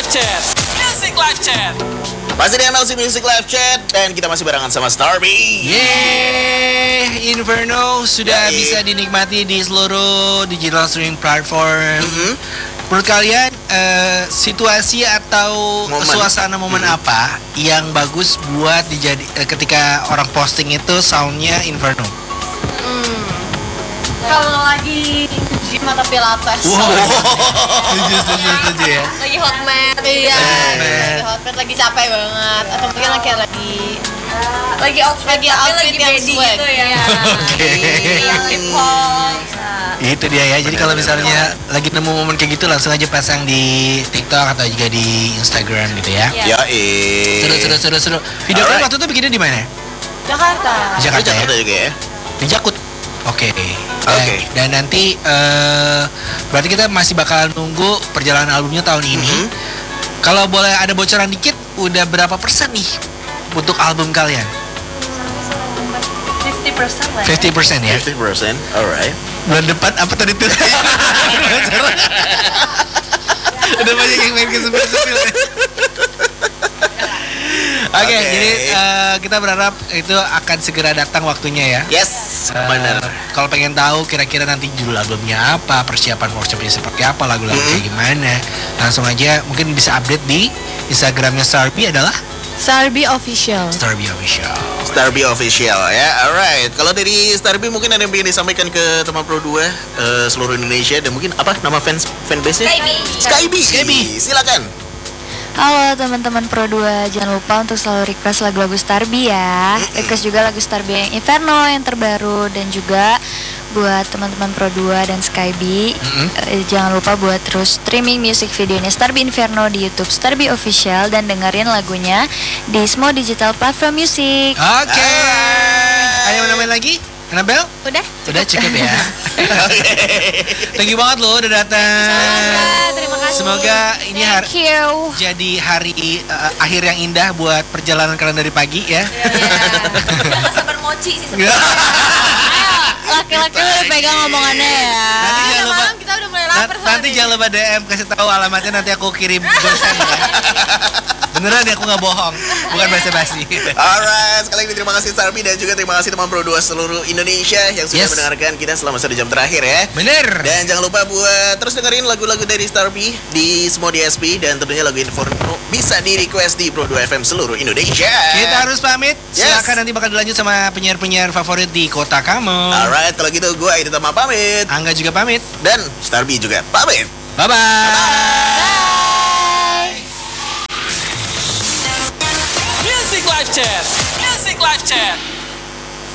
Live Chat. Music Live Chat. Masih di MLC Music Live Chat dan kita masih barengan sama Starby. Yeay, Inferno sudah bisa dinikmati di seluruh digital streaming platform. Menurut kalian situasi atau suasana momen apa yang bagus buat ketika orang posting itu soundnya Inferno? Kalau lagi gym atau pilates. Setuju ya. Lagi hot mat. Iya. Lagi hot mat, lagi capek banget. Atau mungkin lagi outfit yang swag gitu ya. Oke. Hip hop. Itu dia ya. Jadi kalau misalnya lagi nemu momen kayak gitu langsung aja pasang di TikTok atau juga di Instagram gitu ya. Seru. Video klip waktu itu bikinnya di mana? Jakarta ya? juga ya. Di Jakut. Oke. Dan nanti berarti kita masih bakal nunggu perjalanan albumnya tahun ini. Kalau boleh ada bocoran dikit, udah berapa persen nih untuk album kalian? 50% lah. 50% ya? 50%, alright. Bulan depan apa tadi tuh? Udah banyak yang main ke sepil-sepil. Oke, jadi kita berharap itu akan segera datang waktunya ya. Yes, benar. Kalau pengen tahu kira-kira nanti judul albumnya apa, persiapan workshopnya seperti apa, lagu-lagu kayak gimana, langsung aja mungkin bisa update di Instagramnya Starby adalah Starby Official. Starby Official ya, alright. Kalau dari Starby mungkin ada yang ingin disampaikan ke teman Pro 2 seluruh Indonesia dan mungkin apa nama fanbase-nya? Skyby. Silakan. Halo teman-teman Pro 2, jangan lupa untuk selalu request lagu-lagu Starby ya. Request juga lagu Starby yang Inferno yang terbaru. Dan juga buat teman-teman Pro 2 dan Skyby, jangan lupa buat terus streaming music videonya Starby Inferno di YouTube Starby Official. Dan dengerin lagunya di semua digital platform musik. Oke. Ada yang namanya lagi? Annabel? Udah cukup ya. Thank you banget loh udah datang. Terima kasih. Semoga ini jadi hari akhir yang indah buat perjalanan kalian dari pagi ya. Jangan sabar mochi sih sebenarnya. Laki-laki udah pegang omongannya ya. Nanti jangan lupa kita udah mulai lapar. Nanti jangan lupa DM kasih tahu alamatnya, nanti aku kirim gosen ya. Beneran ya, aku nggak bohong, bukan basa-basi. Alright, sekali lagi terima kasih Starby dan juga terima kasih teman Pro 2 seluruh Indonesia yang sudah mendengarkan kita selama 1 jam terakhir ya. Bener. Dan jangan lupa buat terus dengerin lagu-lagu dari Starby di semua DSP dan tentunya lagu Inferno bisa di request di Pro 2 FM seluruh Indonesia. Kita harus pamit. Silakan nanti bakal dilanjut sama penyiar-penyiar favorit di kota kamu. Alright, kalau gitu gue itu Tama pamit. Angga juga pamit. Dan Starby juga pamit. Bye-bye. Music Live Chat.